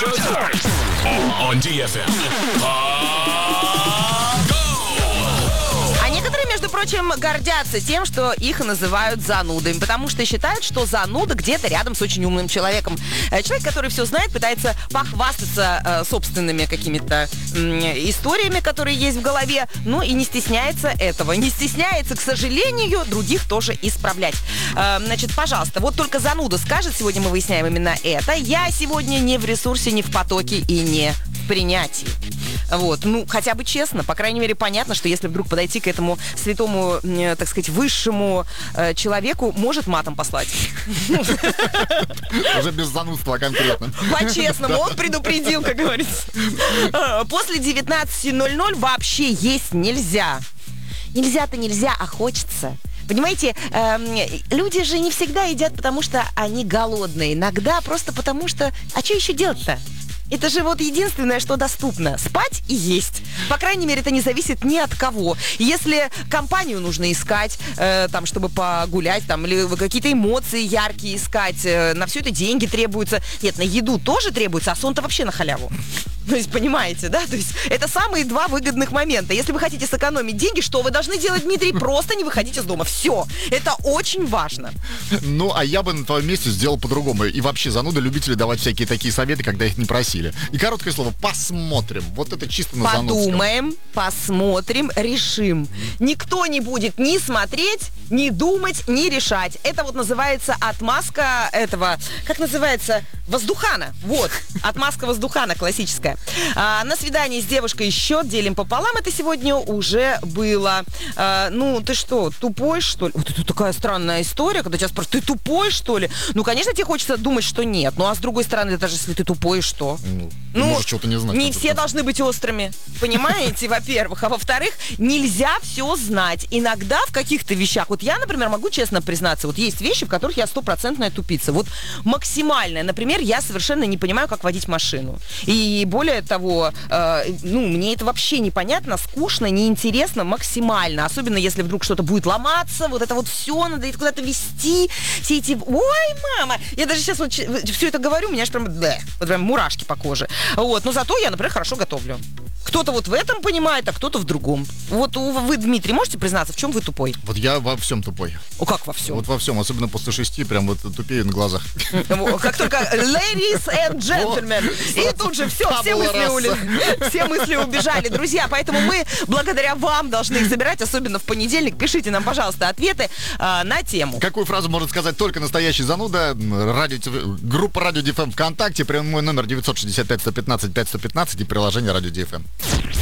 On DFM. А некоторые, между прочим, гордятся тем, что их называют занудами, потому что считают, что зануда где-то рядом с очень умным человеком. Человек, который все знает, пытается похвастаться собственными какими-то историями, которые есть в голове, ну и не стесняется этого. Не стесняется, к сожалению, других тоже исправлять. Значит, пожалуйста, вот только зануда скажет, сегодня мы выясняем именно это. Я сегодня не в ресурсе, не в потоке и не в принятии. Вот, ну, хотя бы честно, по крайней мере, понятно, что если вдруг подойти к этому святому, так сказать, высшему человеку, может матом послать. Уже без занудства конкретно. По-честному, он предупредил, как говорится. После 19:00 вообще есть нельзя. Нельзя-то нельзя, а хочется. Понимаете, люди же не всегда едят, потому что они голодные. Иногда просто потому что... А что еще делать-то? Это же вот единственное, что доступно. Спать и есть. По крайней мере, это не зависит ни от кого. Если компанию нужно искать, там, чтобы погулять, там, или какие-то эмоции яркие искать, на все это деньги требуются. Нет, на еду тоже требуется, а сон-то вообще на халяву. То есть, понимаете, да? То есть, это самые два выгодных момента. Если вы хотите сэкономить деньги, что вы должны делать, Дмитрий? Просто не выходить из дома. Все. Это очень важно. Ну, а я бы на твоем месте сделал по-другому. И вообще, зануды любители давать всякие такие советы, когда их не просили. И короткое слово «посмотрим». Вот это чисто на занудском. Подумаем, посмотрим, решим. Никто не будет ни смотреть, ни думать, ни решать. Это вот называется отмазка этого... Как называется? Воздухана. Вот. Отмазка воздухана классическая. На свидании с девушкой счет делим пополам. Это сегодня уже было. Ну, ты что, тупой, что ли? Вот это такая странная история, когда тебя спрашивают, ты тупой, что ли? Ну, конечно, тебе хочется думать, что нет. Ну, а с другой стороны, даже если ты тупой, что? Ну, может, что-то не знать. Не все должны быть острыми. Понимаете, во-первых. А во-вторых, нельзя все знать. Иногда в каких-то вещах, вот я, например, могу честно признаться, вот есть вещи, в которых я стопроцентная тупица. Вот максимальная. Например, я совершенно не понимаю, как водить машину. И более того, мне это вообще непонятно, скучно, неинтересно максимально. Особенно, если вдруг что-то будет ломаться, вот это вот все надо куда-то везти. Все эти... Ой, мама! Я даже сейчас вот все это говорю, у меня аж прям, вот прям мурашки по коже. Вот. Но зато я, например, хорошо готовлю. Кто-то вот в этом понимает, а кто-то в другом. Вот вы, Дмитрий, можете признаться, в чем вы тупой? Вот я во всем тупой. О, как во всем? Вот во всем, особенно после 6, прям вот тупею на глазах. Как только ladies and gentlemen. И тут же все мысли убежали. Друзья, поэтому мы благодаря вам должны их собирать, особенно в понедельник. Пишите нам, пожалуйста, ответы на тему. Какую фразу может сказать только настоящий зануда? Группа Радио DFM ВКонтакте, прямой номер 965-115-5115 и приложение Радио DFM.